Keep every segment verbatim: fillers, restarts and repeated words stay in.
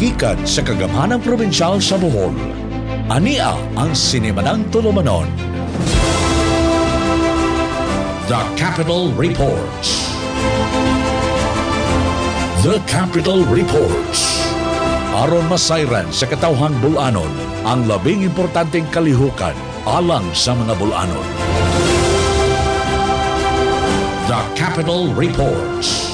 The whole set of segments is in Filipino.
gikan sa kagamhanang probinsyal sa Bohol. Ania ang sinimanang tulumanon. The Capital Reports. The Capital Reports. Aron masayran sa katawhang bulanon ang labing importanteng kalihukan alang sa mga bulanon. The Capital Reports.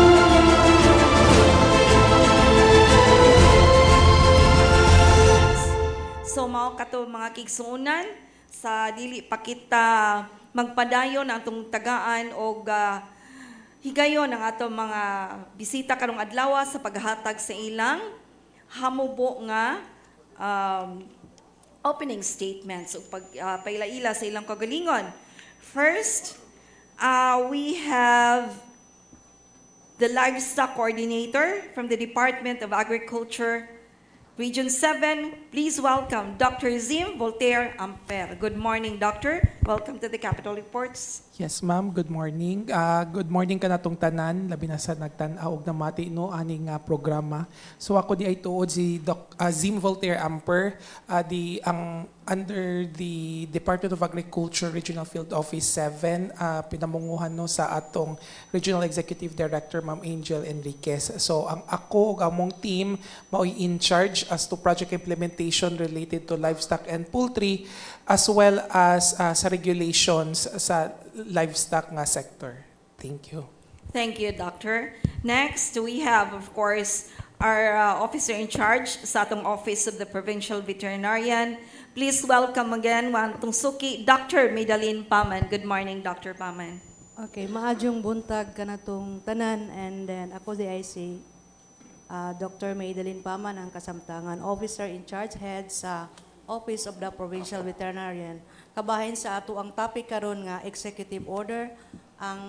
So mao kato mga kigsuunan sa dili pa kita magpadayon ang atong tagaan og uh, higayon ang atong mga bisita karong adlaw sa paghatag sa ilang hamubo nga um, opening statements ug pag uh, pailaila sa ilang kagalingon. First, uh, we have the livestock coordinator from the Department of Agriculture, Region seven, please welcome Doctor Zim Voltaire Amper. Good morning, Doctor. Welcome to the Capital Reports. Yes, ma'am. Good morning. Uh, good morning ka na tong tanan, labi na sa nagtan-aw og na mati no aning uh, programa. So ako di ay tuod si Doc uh, Zim Voltaire Amper, uh, di ang under the Department of Agriculture Regional Field Office seven, uh, pinamunguhan no sa atong Regional Executive Director Ma'am Angel Enriquez. So ang ako ug among team mao'y in charge as to project implementation related to livestock and poultry as well as uh, sa regulations sa livestock nga sector. Thank you. Thank you, Doctor. Next, we have, of course, our uh, officer in charge sa atong Office of the Provincial Veterinarian. Please welcome again, wantong suki, Doctor Medalyn Paman. Good morning, Doctor Paman. Okay, maadjong buntag ka na tong tanan, and then ako di ay si uh, Doctor Medalyn Paman, ang kasamtangan officer in charge head sa Office of the Provincial Veterinarian. Kabahin sa ato ang topic karon nga executive order, ang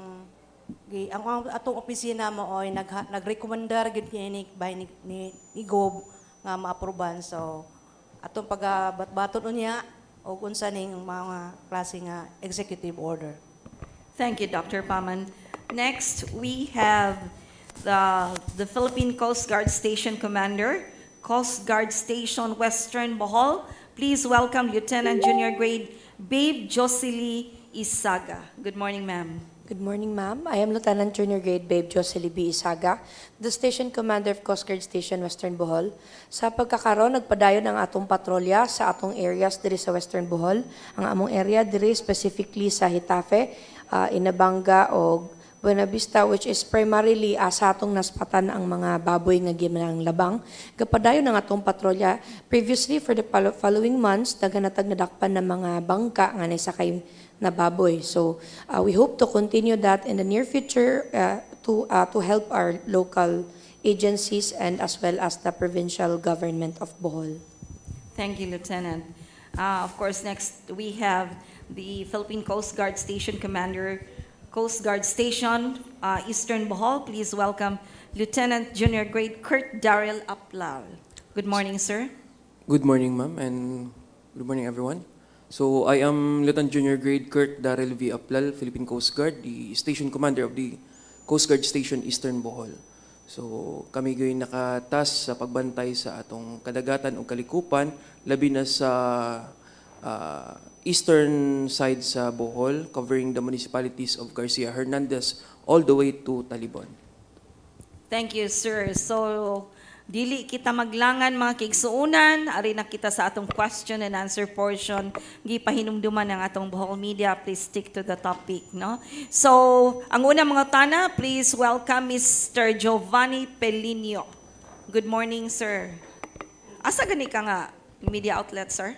ang, ang atong opisina mo oy nag nagrekomendar gid ni by ni, ni, ni Gob nga maaproban. So atong pagabat-baton unya og unsa ning mga klase nga executive order. Thank you, Doctor Paman. Next, we have the the Philippine Coast Guard Station Commander, Coast Guard Station Western Bohol. Please welcome Lieutenant Junior Grade Babe Jocely Isaga. Good morning, ma'am. Good morning, ma'am. I am Lieutenant Junior Grade Babe Jocely B. Isaga, the Station Commander of Coast Guard Station Western Bohol. Sa pagkakaroon, nagpadayon ang atong patrolya sa atong areas diri sa Western Bohol. Ang among area diri specifically sa Hitafe, uh, Inabanga o Buena Vista, which is primarily uh, sa atong naspatan ang mga baboy nga gimanang labang. Kapadayon ang atong patrolya. Previously, for the following months, naganatag nadakpan ng mga bangka nga naisakay na baboy. So, uh, we hope to continue that in the near future uh, to uh, to help our local agencies and as well as the provincial government of Bohol. Thank you, Lieutenant. Uh, of course, next we have the Philippine Coast Guard Station Commander, Coast Guard Station, uh, Eastern Bohol. Please welcome Lieutenant Junior Grade Kurt Daryl Aplal. Good morning, sir. Good morning, ma'am, and good morning, everyone. So, I am Lieutenant Junior Grade Kurt Daryl V. Aplal, Philippine Coast Guard, the Station Commander of the Coast Guard Station Eastern Bohol. So, kami gayon nakatas sa pagbantay sa atong kadagatan o kalikupan, labi na sa uh, eastern side sa Bohol, covering the municipalities of Garcia Hernandez all the way to Talibon. Thank you, sir. So, dili kita maglangan mga kigsuunan, ari na kita sa atong question and answer portion. Gipahinumduman ng atong Bohol Media. Please stick to the topic, no? So, ang unang mga tana, please welcome Mister Giovanni Pelinio. Good morning, sir. Asa gani ka nga media outlet, sir?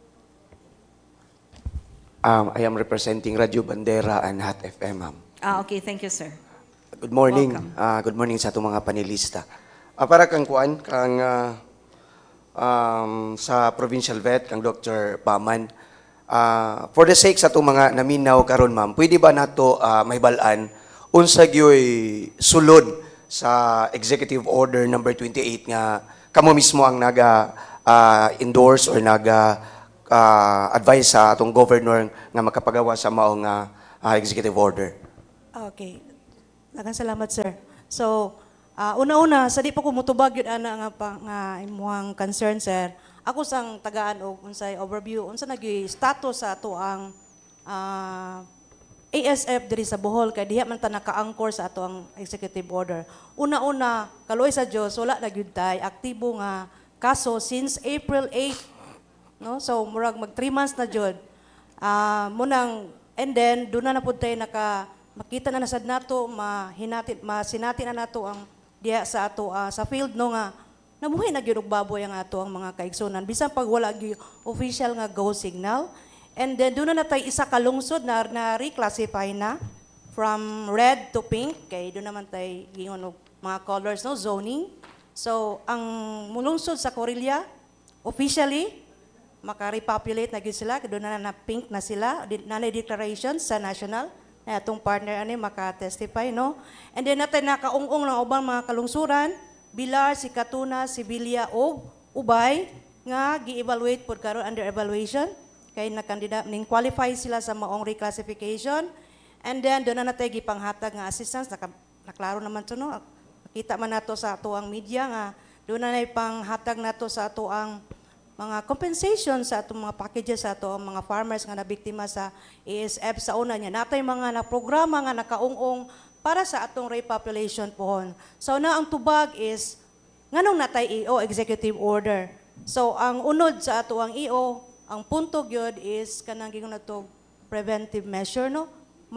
Um, I am representing Radio Bandera and Hot F M, ma'am. Ah, okay. Thank you, sir. Good morning. Welcome. Uh, good morning sa itong mga panelista. Uh, para kang kuan, kang uh, um, sa Provincial Vet, kang Doctor Paman, uh, for the sake sa itong mga naminaw karon, ma'am, pwede ba nato uh, mahibalaan unsa gyoy sulod sa Executive Order number twenty-eight nga kamo mismo ang naga uh, endorse or naga uh, advise sa atong governor nga makapagawa sa maong uh, uh, executive order. Okay. Daghang salamat, sir. So, Ah, una-una, sa di pa ko mutubag yun ana nga pa nga imuhang concern sir. Ako sang tagaan og unsay overview unsa nagi status sa ato ang ah, A S F diri sa Bohol kay diha man ta naka-anchor sa ato ang executive order. Una-una, kaloy sa Dios wala na gyud tay aktibo nga kaso since April eighth. No? So murag mag three months na jud. Ah, munang and then do na na pud tay naka makita na nasad nato mahinati masinati na nato ang diya sa ato ah, sa field no nga nabuhay na gyud og baboy ang ato ang mga kaigsunan bisan pag wala gyud official nga go signal. And then doon na natay isa ka lungsod na, na reclassify na from red to pink kay doon naman tay gingon og mga colors no zoning. So ang mulungsod sa Corillia officially maka-repopulate na gyud sila kay doon na na pink na sila na na declaration sa national na atong partner ani maka-testify no. And then natay nakaung-ong ng ubang mga kalungsuran Bilar, Sikatuna, Sibilia o Ubay nga gi-evaluate pod karon under evaluation kay nakandida ning qualify sila sa maong reclassification. And then doon na natay gipanghatag nga assistance naka, naklaro naman to no. Nakita man nato sa ato ang media nga doon na nay panghatag nato sa ato ang mga compensation sa atong mga packages sa ato ang mga farmers nga nabiktima sa A S F sa una niya. Natay mga na programa nga nakaung-ong para sa atong repopulation pohon. So na ang tubag is nganong natay E O executive order. So ang unod sa ato ang E O ang punto gyud is kanang gingon nato preventive measure no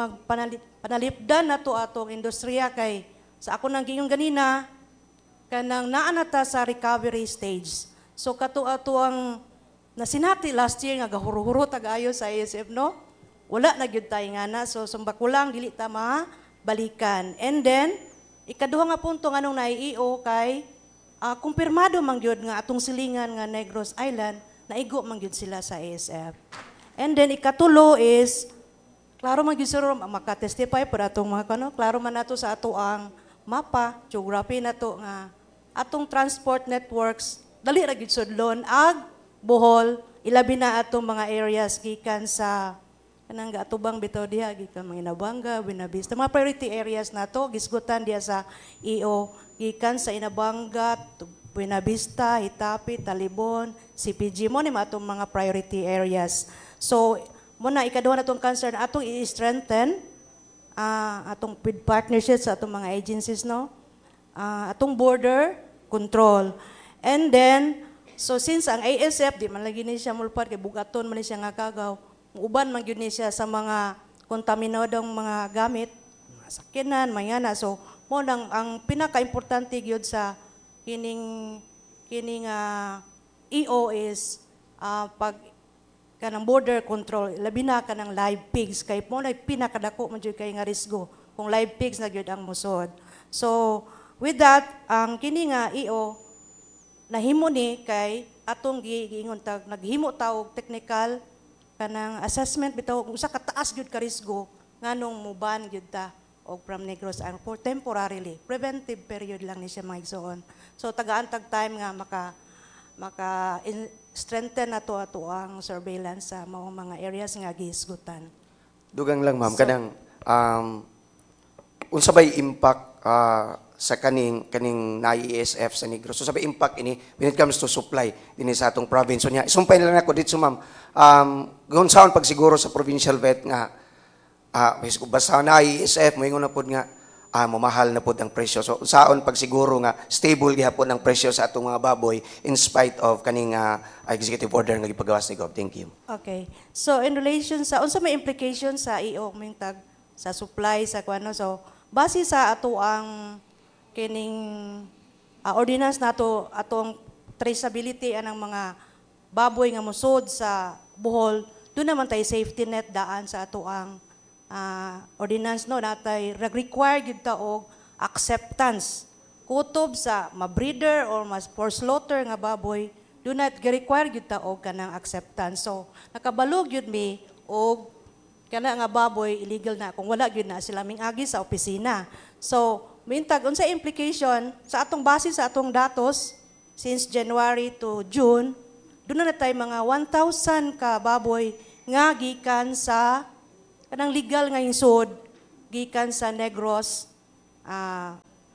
magpanalipdan nato atong industriya kay sa ako nang gingon ganina kanang naa na ta sa recovery stage. So kato ato ang nasinati last year nga gahuro-huro tagayo sa A S F no. Wala na gyud tay nga na so sumbakulang dili ta balikan. And then ikaduha nga punto nganong na-E O kay uh, kumpirmado man gyud nga atong silingan nga Negros Island naigo man gyud sila sa A S F. And then ikatulo is klaro man gyud sila maka-testify para atong mga kano, klaro man nato sa ato ang mapa, geography nato nga atong transport networks dali ra gyud sudlon ag Bohol ilabi na atong mga areas gikan sa kanang atubang bitaw diha gikan mga Inabanga, Buenavista, mga priority areas nato gisgutan diha sa E O gikan sa Inabanga, Buenavista, Hitapi, Talibon, C P G mo ni atong mga priority areas. So mo na ikaduha natong concern atong i-strengthen uh, atong with partnerships sa atong mga agencies no. Uh, atong border control. And then so since ang A S F di man lagi ni siya mulpad kay bugaton man ni siya nga kagaw. Uban man gyud ni siya sa mga kontaminadong mga gamit, mga sakyanan, mayana. So mo nang ang pinaka-importante gyud sa kining kining uh, E O is uh, pag kanang border control labi na kanang live pigs kay mo na pinakadako man jud kay nga risgo kung live pigs na gyud ang musod. So with that ang kini nga E O nahimo ni kay atong giingon tag naghimo ta og technical kanang assessment bitaw kung usa ka taas gyud ka risgo nganong muban gyud ta og from Negros Island for temporarily preventive period lang ni siya mga igsoon. So tagaan tag time nga maka maka in, strengthen nato ato ang surveillance sa mga mga areas nga gihisgutan. Dugang lang ma'am So, kanang um unsa bay impact uh, sa kaning kaning na E S F sa Negros. So sabay impact ini when it comes to supply dinhi sa atong province. So nya isumpay na lang ako dito ma'am. Um gunsaon pag siguro sa provincial vet nga ah uh, basta na E S F moingon na pud nga ah mamahal na pud ang presyo. So saon pag siguro nga stable gihapon ang presyo sa atong mga baboy in spite of kaning uh, executive order nga gipagawas ni Gov. Thank you. Okay. So in relation sa unsa may implication sa E O ming tag sa supply sa kuano so base sa ato ang kining uh, ordinance nato atong traceability anang mga baboy nga musod sa Bohol doon naman tay safety net daan sa ato ang uh, ordinance no natay require gyud ta og acceptance kutob sa ma-breeder or mas for slaughter nga baboy do not require gyud ta og kanang acceptance. So nakabalog gyud mi og kana nga baboy illegal na kung wala gyud na sila ming agi sa opisina. So mintag unsa implication sa atong base sa atong datos since January to June doon na tay mga one thousand ka baboy nga gikan sa kanang legal nga insod gikan sa Negros uh,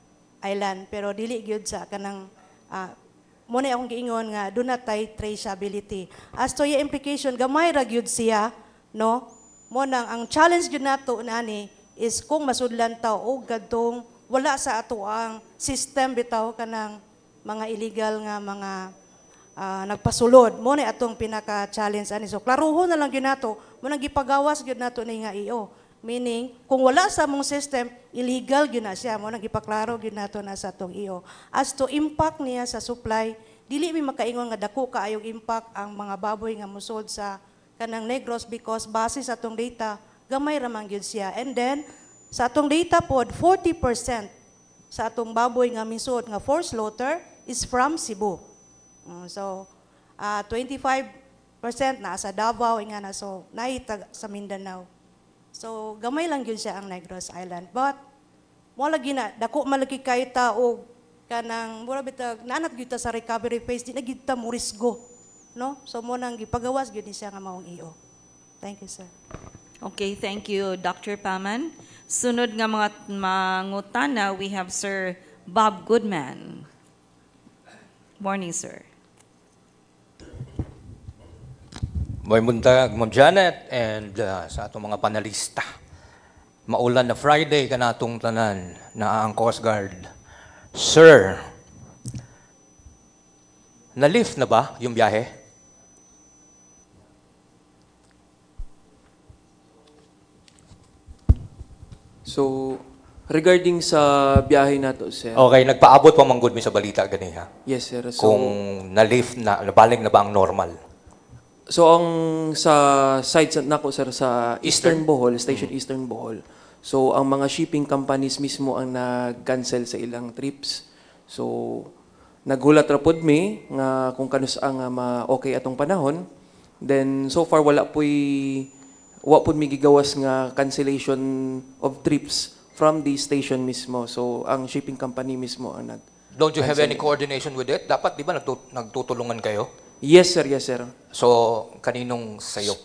island pero dili gyud sa kanang uh, mo na akong giingon nga do not tay traceability. As to yung implication, gamay ra gyud siya, no? Mo nang ang challenge gyud nato nani is kung masudlan taw og kadtong wala sa ato ang system bitaw kanang mga illegal nga mga uh, nagpasulod. Mo na atong pinaka-challenge ani. So klaruhon na lang gyud nato, mo nang gipagawas gyud nato ni nga I O. Meaning, kung wala sa mong system, illegal yun na siya. Mo nang ipaklaro yun nato na sa itong I O. As to impact niya sa supply, dili mi makaingon nga dako kaayong impact ang mga baboy nga musod sa kanang Negros because base sa itong data, gamay ramang yun siya. And then, sa itong data pod, forty percent sa itong baboy nga misod nga for slaughter is from Cebu. Uh, so, uh, twenty-five percent na sa Davao, nga na so, naitag sa Mindanao. So, gamay lang yun siya ang Negros Island. But, mo lagi na, dako malaki kayo tao, kanang, mura bitag, naanat gyud ta sa recovery phase, di na gyud ta murisgo. No? So, mo nang gipagawas gyud ni siya nga maong I O. Thank you, sir. Okay, thank you, Doctor Paman. Sunod nga mga mangutana, we have Sir Bob Goodman. Morning, sir. May buntag, Ma'am Janet, and uh, sa atong mga panalista. Maulan na Friday ka natong tanan na ang Coast Guard. Sir, na-lift na ba yung biyahe? So, regarding sa biyahe nato, sir. Okay, nagpaabot pa manggod mi sa balita gani ha? Yes, sir. So, Kung na-lift na, nabalik na ba ang normal? So ang sa side sa- nako sir sa Eastern Bohol, Station Eastern Bohol. So ang mga shipping companies mismo ang nag-cancel sa ilang trips. So nagulat ra pod mi nga kung kanus ang nga ma-okay atong panahon. Then so far wala po'y wa pod mi gigawas nga cancellation of trips from the station mismo. So ang shipping company mismo ang nag Don't you have any coordination with it? Dapat, di ba, nagtu- nagtutulungan kayo? Yes sir, yes sir. So, kaninong sayop?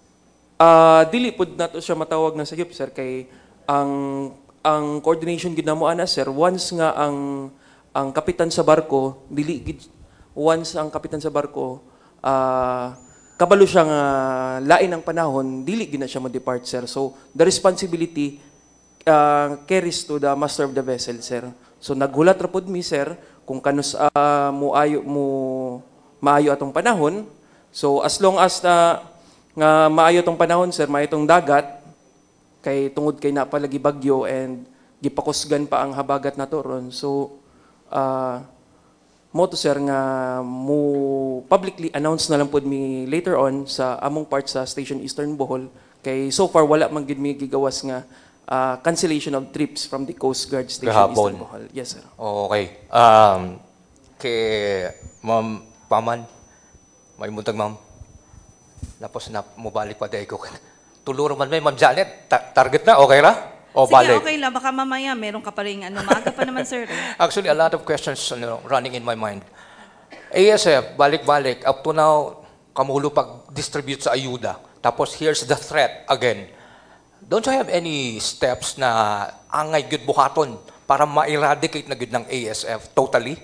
Ah, dili pud nato siya matawag na sayop sir kay ang ang coordination gid namo ana sir once nga ang ang kapitan sa barko dili gid once ang kapitan sa barko ah kabalo siya nga lain ang panahon dili gid na siya mo-depart sir. So the responsibility uh, carries to the master of the vessel sir. So naghulat ra pud mi sir kung kanus uh, mo ayo mo maayo atong panahon. So as long as na nga maayo tong panahon sir, maayo tong dagat kay tungod kay napalagi bagyo and gipakusgan pa ang habagat nato ron. So uh, mo to sir nga mo publicly announce na lang pud mi later on sa among part sa Station Eastern Bohol kay so far wala man gid mi gigawas nga uh, cancellation of trips from the Coast Guard Station Kahapon. Eastern Bohol. Yes sir. Okay. Um, kay Ma'am Paman, may buntag ma'am. Tapos na mubalik pa dahil ko. Tuluro man may Ma'am Janet, ta- target na, okay ra? O Sige, balik? okay lang. Baka mamaya meron ka pa rin, ano, maaga pa naman, sir. eh. Actually, a lot of questions ano, running in my mind. A S F, balik-balik. Up to now, kamulo pag-distribute sa ayuda. Tapos here's the threat again. Don't you have any steps na angay gyud buhaton para ma-eradicate na gyud ng A S F totally?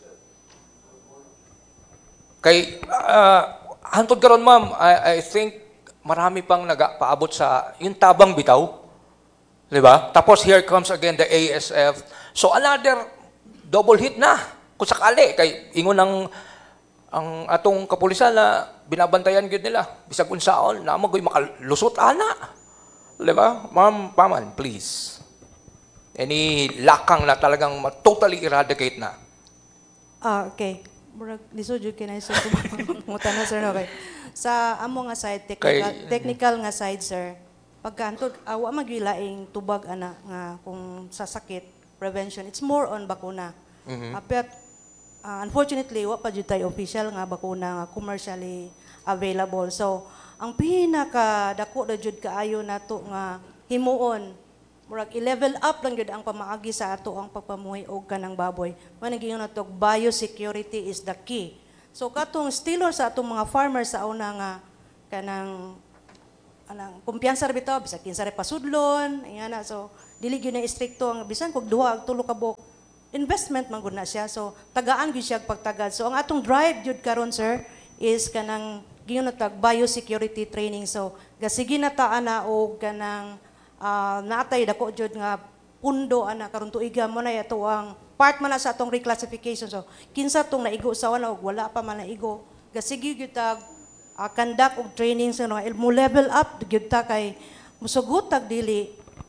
Kay, uh, hantod karon ma'am, I, I think marami pang nagapaabot sa yung tabang bitaw. Di ba? Tapos here comes again the A S F. So another double hit na. Kung sakali, kay ingon ng ang atong kapulisan na binabantayan gyud nila. Bisag unsaon, na magoy makalusot ana. Di ba? Ma'am Paman, please. Any lakang na talagang totally eradicate na. Ah, okay. Murag lisod jud kinay sa mutan na sir no kay. Sa amo nga side technical Kay- technical nga side sir. Pagkaantod awa magilaing tubag ana nga kung sa sakit prevention it's more on bakuna. Mm-hmm. uh, unfortunately wa pa jud tay official nga bakuna nga commercially available. So ang pinaka dako na jud kaayo nato nga himuon murag i-level up lang gyud ang pamaagi sa ato ang pagpamuhi og kanang baboy. Managing nato biosecurity is the key. So katong stilo sa atong mga farmers sa una nga kanang anang kumpiyansa ra bitaw bisag kinsa ra pasudlon ingana so dili gyud na istrikto ang bisan kog duha ag tulo ka buok investment man gud na siya. So tagaan gyud siya pagtagad. So ang atong drive jud karon sir is kanang ginatag biosecurity training. So gasige na ta ana og kanang uh, natay dako jud nga pundo ana karon tuiga mo na yato ang part man na sa atong reclassification. So kinsa tong naigo sa wala og wala pa man naigo. Gasige gyud tag uh, conduct og training sa so, mo level up gyud ta kay musugot tag dili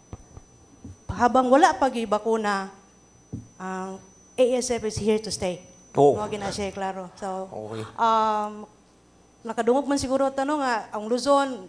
habang wala pa gyud bakuna. Ang A S F is here to stay. Oh. Mo gina siya klaro. So Okay. um nakadungog man siguro tanong nga ang Luzon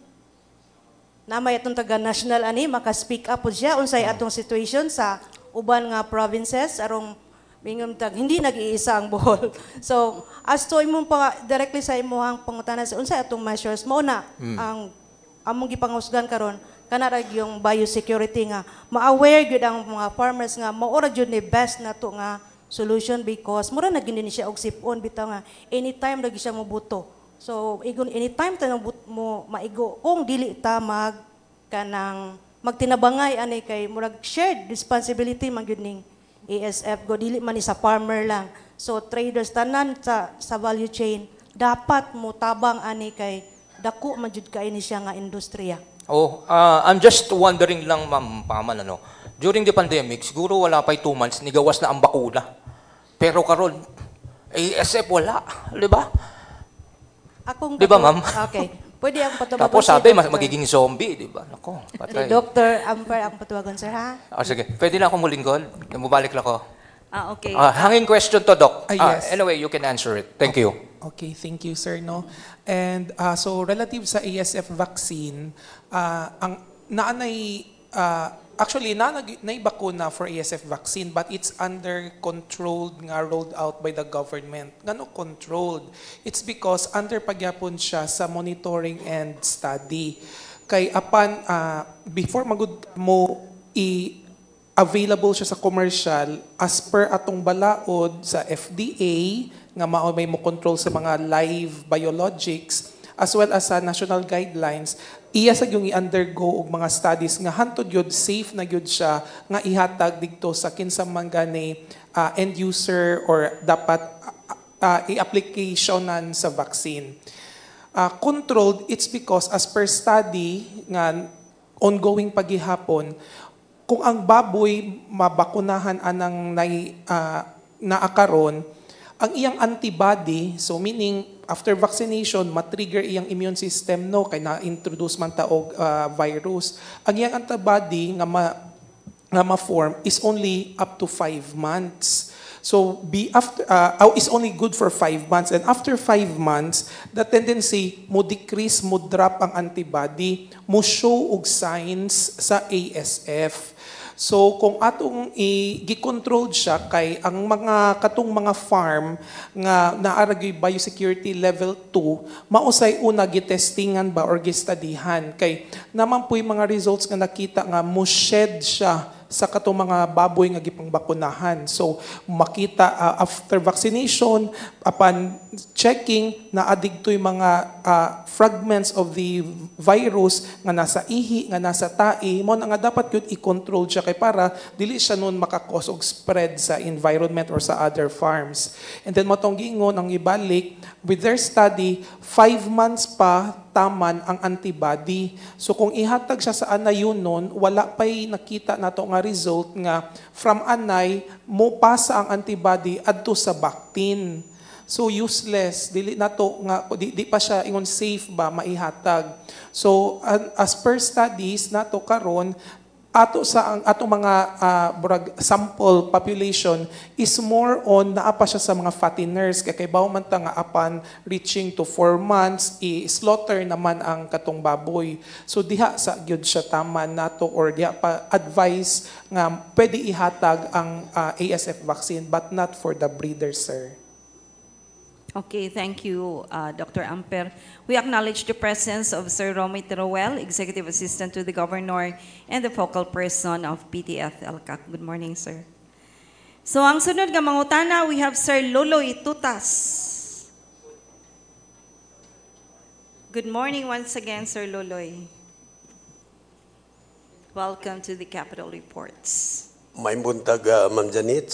na may atong taga national ani maka-speak up po siya unsay atong situation sa uban nga provinces arong mingom tag hindi nag-iisa ang Bohol. So as to imong pa directly sa imong pangutanan sa unsay atong measures mo na mm. ang among gipangusgan karon kana ra yung biosecurity nga ma-aware gyud ang mga farmers nga mao ra gyud ni best nato nga solution because mura na gid ni siya og sipon bitaw nga anytime lagi siya mobuto. So igon anytime tanang mo maigo kung dili ta mag kanang magtinabangay ani kay murag shared responsibility man gyud ning A S F go dili man ni sa farmer lang. So traders tanan sa sa value chain dapat mo tabang ani kay dako man jud kay ni siya nga industriya. Oh, uh, I'm just wondering lang, Ma'am Paman, ano, during the pandemic, siguro wala pa'y two months, nigawas na ang bakuna. Pero karon, A S F wala, di ba? Akong Di ba, Ma'am? Okay. Pwede akong patuwagan. Tapos sabi, mas magiging zombie, di ba? Nako, patay. Doctor Amper, akong patuwagan, sir, ha? Ah, sige, pwede na akong mulinggol. Mabalik lang ako. Ah, okay. Ah, hanging question to, Doc. Ah, yes. Ah, anyway, you can answer it. Thank you. Okay, thank you, sir. No? And uh, so relative sa A S F vaccine, uh, ang naanay, uh, actually, naanay na bakuna for A S F vaccine, but it's under controlled nga rolled out by the government. Ngano controlled? It's because under pagyapon siya sa monitoring and study. Kay apan, uh, before magud mo i available siya sa commercial as per atong balaod sa F D A nga mao may mo control sa mga live biologics as well as sa national guidelines iya sa yung i-undergo og mga studies nga hantod yun safe na yun siya nga ihatag dito sa kinsa man gani uh, end user or dapat uh, i-applicationan sa vaccine. Uh, controlled, it's because as per study nga ongoing paghihapon, kung ang baboy mabakunahan anang nai, uh, naakaron, ang iyang antibody, so meaning after vaccination, matrigger iyang immune system no kay na-introduce man ta og uh, virus. Ang iyang antibody nga ma, nga ma-form is only up to five months. So be after uh, is only good for five months, and after five months, the tendency mo decrease, mo drop ang antibody, mo show og signs sa A S F. So kung atong i-control siya kay ang mga katong mga farm nga naaragay biosecurity level two, mausay una gitestingan ba or gistadihan kay naman po yung mga results nga nakita nga mo shed siya sa katong mga baboy nga gipang bakunahan. So makita uh, after vaccination, upon checking na adigtoy mga uh, fragments of the virus nga nasa ihi, nga nasa tae, mo na nga dapat yun i-control siya kay para dili siya nun makakos og spread sa environment or sa other farms. And then matong gingon ang ibalik, with their study, five months pa taman ang antibody. So kung ihatag siya sa anay yun nun, wala pa'y nakita nato nga result nga from anay, mo pasa ang antibody adto sa bactin. So useless, dili nato nga di, di pa siya ingon safe ba maihatag. So uh, as per studies nato karon ato sa ang ato mga uh, burag, sample population is more on naa pa siya sa mga fatteners kay kay bawo man ta nga apan reaching to four months i-slaughter naman ang katong baboy. So diha sa gyud siya taman nato or diha pa advice nga pwede ihatag ang uh, A S F vaccine but not for the breeder, sir. Okay, thank you, uh, Doctor Amper. We acknowledge the presence of Sir Romy Teruel, Executive Assistant to the Governor and the focal person of P T F L C A C. Good morning, sir. So, ang sunod nga mangutana, we have Sir Loloy Tutas. Good morning once again, Sir Loloy. Welcome to the Capital Reports. May buntag, uh, Ma'am Janet,